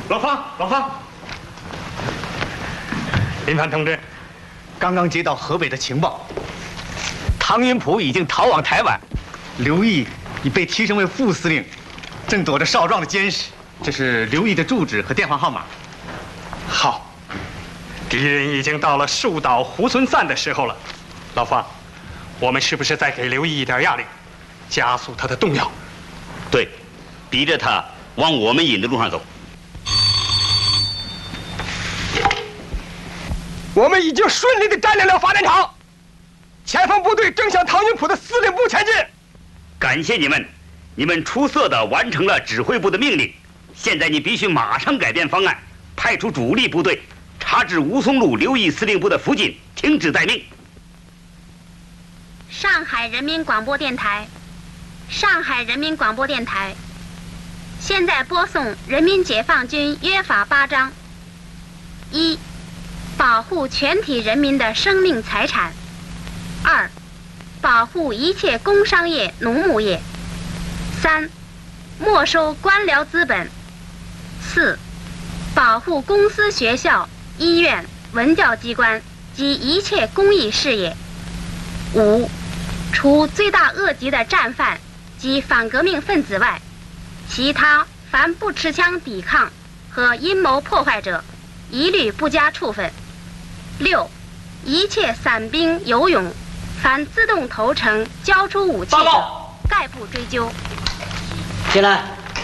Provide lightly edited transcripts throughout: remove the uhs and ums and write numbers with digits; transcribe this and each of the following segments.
老方，林凡同志， 刚刚接到河北的情报， 唐云甫已经逃往台湾， 刘毅已被提升为副司令，正躲着少壮的监视。这是刘毅的住址和电话号码。 好，敌人已经到了树倒猢狲散的时候了。老方，我们是不是再给刘毅一点压力，加速他的动摇？ 对，逼着他往我们引的路上走。 我们已经顺利地占领了发电厂，前锋部队正向唐云甫的司令部前进。 感谢你们，你们出色地完成了指挥部的命令。现在你必须马上改变方案，派出主力部队插至吴淞路刘毅司令部的附近，停止待命。 上海人民广播电台，上海人民广播电台，现在播送人民解放军约法8章：一、保护全体人民的生命财产；二、保护一切工商业、农牧业；三、没收官僚资本；四、保护公司、学校、医院、文教机关及一切公益事业；五、除罪大恶极的战犯及反革命分子外，其他凡不持枪抵抗和阴谋破坏者，一律不加处分。六、一切散兵游勇，凡自动投诚交出武器者，概不追究。 进来。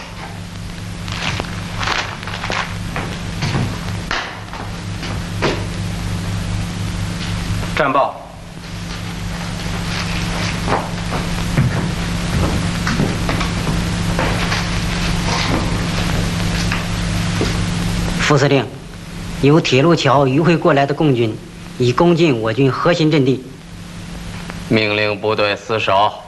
战报。 副司令，由铁路桥迂回过来的共军已攻进我军核心阵地。 命令部队死守。